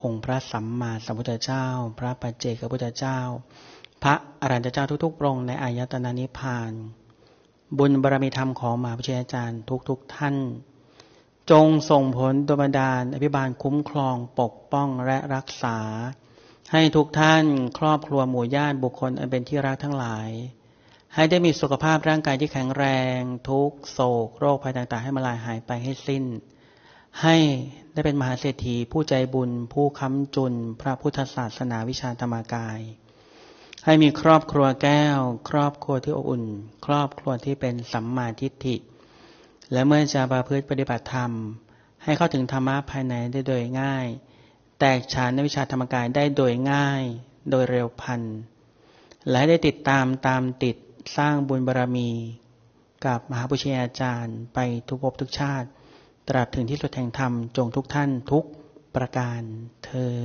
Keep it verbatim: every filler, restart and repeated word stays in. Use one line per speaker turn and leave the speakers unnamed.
องค์พระสัมมาสัมพุทธเจ้าพระปัจเจกพุทธเจ้าพระอรหันตเจ้าทุกๆพระองค์ในอายตนะนิพพานบุญบารมีธรรมของมหาพุทธอาจารย์ทุกๆท่านจงส่งผลดลบันดาลอภิบาลคุ้มครองปกป้องและรักษาให้ทุกท่านครอบครัวหมู่ญาติบุคคลอันเป็นที่รักทั้งหลายให้ได้มีสุขภาพร่างกายที่แข็งแรงทุกโศกโรคภัยต่างๆให้มาลายหายไปให้สิ้นให้ได้เป็นมหาเศรษฐีผู้ใจบุญผู้ค้ำจุนพระพุทธศาสนาวิชาธรรมกายให้มีครอบครัวแก้วครอบครัวที่อบอุ่นครอบครัวที่เป็นสัมมาทิฏฐิและเมื่อจะประพฤติปฏิบัติธรรมให้เข้าถึงธรรมะภายในได้โดยง่ายแตกฉานในวิชาธรรมกายได้โดยง่ายโดยเร็วพลันและได้ติดตามตามติดสร้างบุญบารมีกับมหาปุชญาจารย์ไปทุกภพทุกชาติตราบถึงที่สุดแห่งธรรมจงทุกท่านทุกประการเทอญ